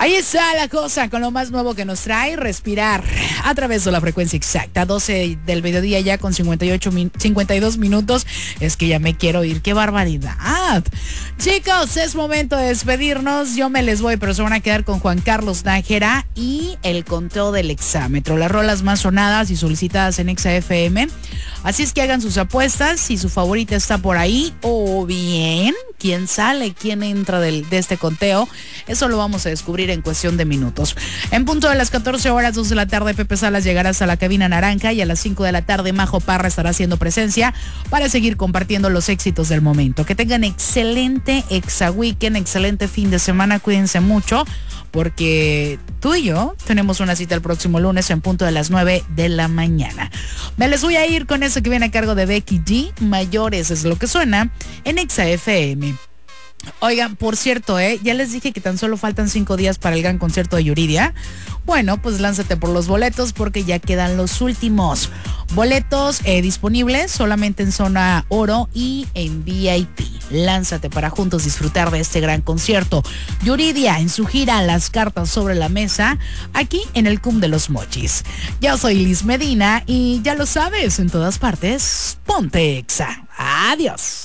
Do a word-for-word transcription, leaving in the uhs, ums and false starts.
Ahí está la cosa con lo más nuevo que nos trae respirar a través de la frecuencia exacta. doce del mediodía ya con cincuenta y ocho, cincuenta y dos minutos. Es que ya me quiero ir. ¡Qué barbaridad! Chicos, es momento de despedirnos. Yo me les voy, pero se van a quedar con Juan Carlos Nájera y el conteo del exámetro. Las rolas más sonadas y solicitadas en Exa F M. Así es que hagan sus apuestas si su favorita está por ahí o bien quién sale, quién entra del, de este conteo. Eso lo vamos a descubrir en cuestión de minutos. En punto de las catorce horas, dos de la tarde, Pepe Salas llegará hasta la cabina naranja y a las cinco de la tarde Majo Parra estará haciendo presencia para seguir compartiendo los éxitos del momento. Que tengan excelente Exa Weekend, excelente fin de semana, cuídense mucho porque tú y yo tenemos una cita el próximo lunes en punto de las nueve de la mañana. Me les voy a ir con eso que viene a cargo de Becky G. Mayores es lo que suena en Exa F M. Oigan, por cierto, ¿eh? ya les dije que tan solo faltan cinco días para el gran concierto de Yuridia. Bueno, pues lánzate por los boletos porque ya quedan los últimos boletos eh, disponibles solamente en zona oro y en V I P. Lánzate para juntos disfrutar de este gran concierto. Yuridia en su gira Las Cartas sobre la Mesa, aquí en el C U M de los Mochis. Yo soy Liz Medina y ya lo sabes, en todas partes, ponte Exa. Adiós.